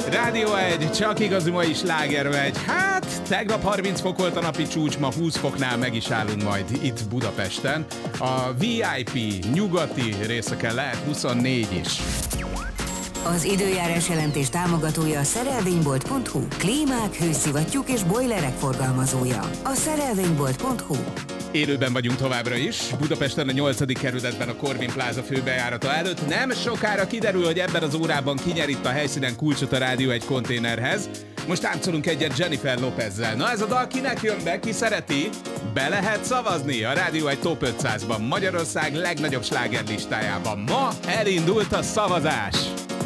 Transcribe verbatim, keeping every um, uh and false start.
Rádió egy, csak igazi mai sláger megy. Hát, tegnap harminc fok volt a napi csúcs, ma húsz foknál meg is állunk majd itt Budapesten. A vé i pé nyugati részeken lehet huszonnégy is. Az időjárás jelentés támogatója a szerelvénybolt pont hu. Klímák, hőszivattyúk és bojlerek forgalmazója. A szerelvénybolt pont hu. Élőben vagyunk továbbra is, Budapesten a nyolcadik kerületben a Corvin Plaza főbejárata előtt. Nem sokára kiderül, hogy ebben az órában kinyer itt a helyszínen kulcsot a Rádió egy konténerhez. Most táncolunk egyet Jennifer Lopezzel. Na ez a dal kinek jön be, ki szereti? Be lehet szavazni a Rádió egy Top ötszázban, Magyarország legnagyobb slágerlistájában. Ma elindult a szavazás!